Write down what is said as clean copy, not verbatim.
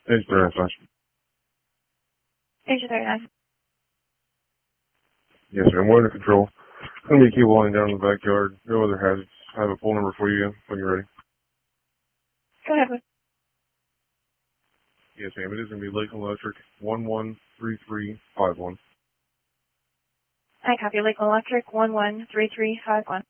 Page 39. Page 39. Yes, sir. I'm under control. I'm going to keep walking down in the backyard. No other hazards. I have a phone number for you when you're ready. Go ahead. Yes, ma'am. It is going to be Lakeland Electric 113351. I copy. Lakeland Electric 113351.